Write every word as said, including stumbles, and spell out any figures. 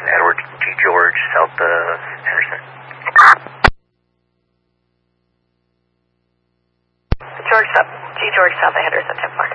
Edward G. George, South uh, Henderson. George, South, G. George, South of Henderson, ten four.